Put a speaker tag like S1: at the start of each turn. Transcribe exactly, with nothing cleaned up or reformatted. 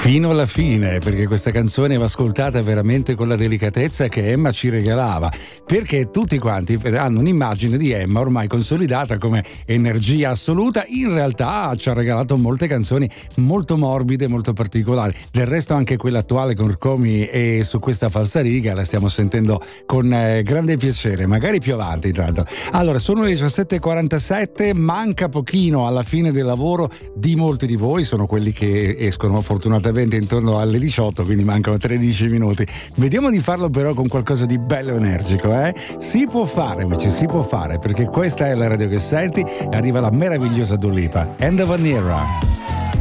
S1: fino alla fine, perché questa canzone va ascoltata veramente con la delicatezza che Emma ci regalava, perché tutti quanti hanno un'immagine di Emma ormai consolidata come energia assoluta. In realtà ci ha regalato molte canzoni molto morbide, molto particolari. Del resto anche quella attuale con Comi e Su questa falsariga la stiamo sentendo con eh, grande piacere, magari più avanti intanto. Allora, sono le diciassette e quarantasette, manca pochino alla fine del lavoro di molti di voi, sono quelli che escono fortunatamente intorno alle diciotto, quindi mancano tredici minuti. Vediamo di farlo però con qualcosa di bello energico, eh? Si può fare, invece si può fare, perché questa è la radio che senti, arriva la meravigliosa Dua Lipa, End of an Era.